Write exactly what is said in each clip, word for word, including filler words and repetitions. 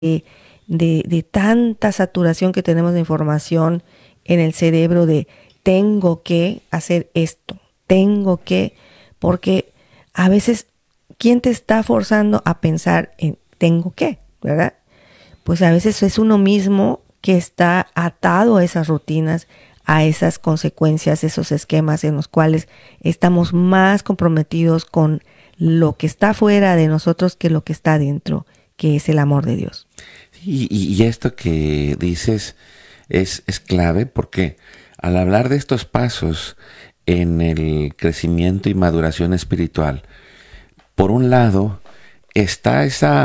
de, de, de tanta saturación que tenemos de información en el cerebro de tengo que hacer esto, tengo que, porque a veces, ¿quién te está forzando a pensar en tengo que, verdad? Pues a veces es uno mismo que está atado a esas rutinas, a esas consecuencias, esos esquemas en los cuales estamos más comprometidos con lo que está fuera de nosotros que lo que está dentro, que es el amor de Dios. Y, y esto que dices es, es clave porque al hablar de estos pasos en el crecimiento y maduración espiritual, por un lado está esa,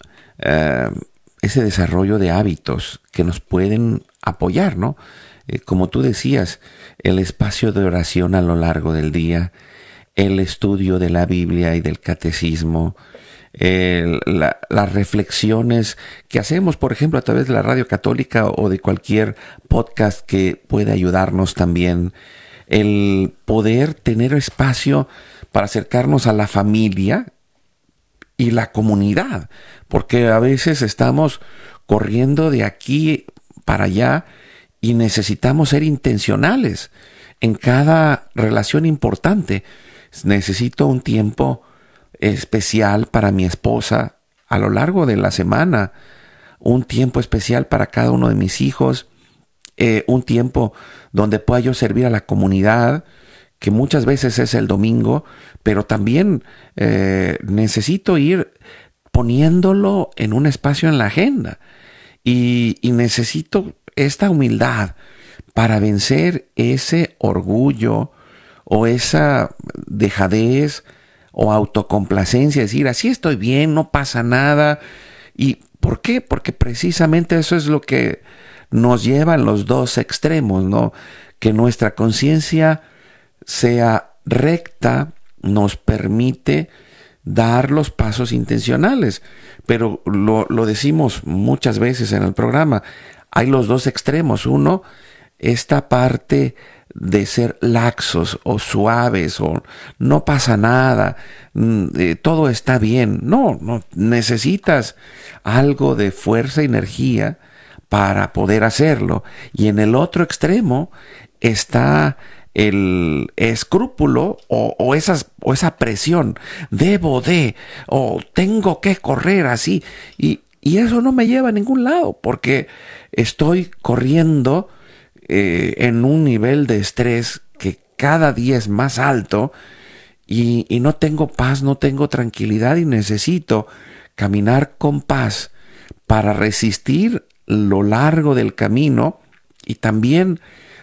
uh, ese desarrollo de hábitos que nos pueden apoyar, ¿no? Eh, como tú decías, el espacio de oración a lo largo del día, el estudio de la Biblia y del catecismo, eh, la, las reflexiones que hacemos, por ejemplo, a través de la radio católica o de cualquier podcast que pueda ayudarnos también, el poder tener espacio para acercarnos a la familia y la comunidad, porque a veces estamos corriendo de aquí para allá y necesitamos ser intencionales en cada relación importante. Necesito un tiempo especial para mi esposa a lo largo de la semana, un tiempo especial para cada uno de mis hijos, eh, un tiempo donde pueda yo servir a la comunidad, que muchas veces es el domingo, pero también eh, necesito ir poniéndolo en un espacio en la agenda y, y necesito esta humildad para vencer ese orgullo o esa dejadez o autocomplacencia, decir, así estoy bien, no pasa nada. ¿Y por qué? Porque precisamente eso es lo que nos lleva a los dos extremos, ¿no? Que nuestra conciencia sea recta, nos permite dar los pasos intencionales. Pero lo, lo decimos muchas veces en el programa, hay los dos extremos. Uno, esta parte de ser laxos o suaves o no pasa nada, eh, todo está bien. No, no, necesitas algo de fuerza y energía para poder hacerlo. Y en el otro extremo está el escrúpulo o, o, esas, o esa presión. Debo de, o tengo que correr así. Y, y eso no me lleva a ningún lado porque estoy corriendo eh, en un nivel de estrés que cada día es más alto y, y no tengo paz, no tengo tranquilidad y necesito caminar con paz para resistir lo largo del camino y también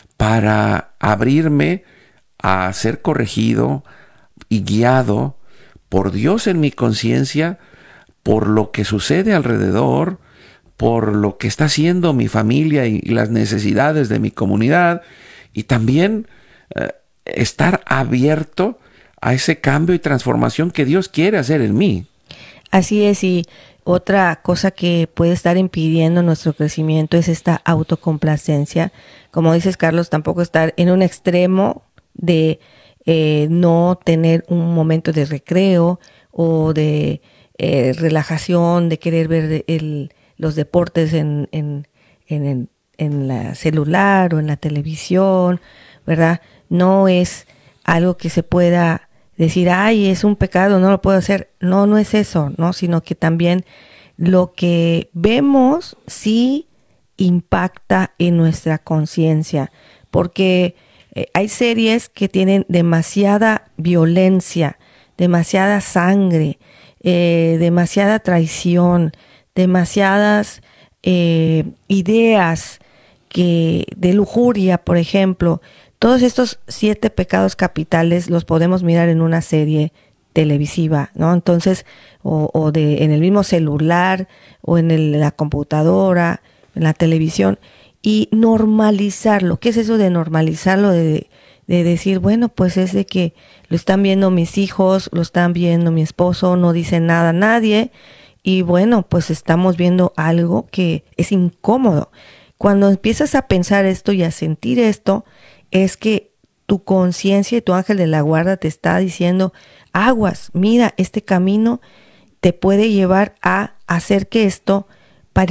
para abrirme a ser corregido y guiado por Dios en mi conciencia, por lo que sucede alrededor, por lo que está haciendo mi familia y, y las necesidades de mi comunidad, y también eh, estar abierto a ese cambio y transformación que Dios quiere hacer en mí. Así es, y otra cosa que puede estar impidiendo nuestro crecimiento es esta autocomplacencia. Como dices, Carlos, tampoco estar en un extremo de eh, no tener un momento de recreo o de eh, relajación, de querer ver el, los deportes en, en, en, en la celular o en la televisión, ¿verdad? No es algo que se pueda decir, ay, es un pecado, no lo puedo hacer. No, no es eso, ¿no? Sino que también lo que vemos sí impacta en nuestra conciencia, porque eh, hay series que tienen demasiada violencia, demasiada sangre, eh, demasiada traición, demasiadas eh, ideas que de lujuria, por ejemplo. Todos estos siete pecados capitales los podemos mirar en una serie televisiva, ¿no? Entonces, o, o de en el mismo celular, o en el, la computadora, en la televisión, y normalizarlo. ¿Qué es eso de normalizarlo? De, de decir, bueno, pues es de que lo están viendo mis hijos, lo están viendo mi esposo, no dice nada nadie, y bueno, pues estamos viendo algo que es incómodo. Cuando empiezas a pensar esto y a sentir esto, es que tu conciencia y tu ángel de la guarda te está diciendo, aguas, mira, este camino te puede llevar a hacer que esto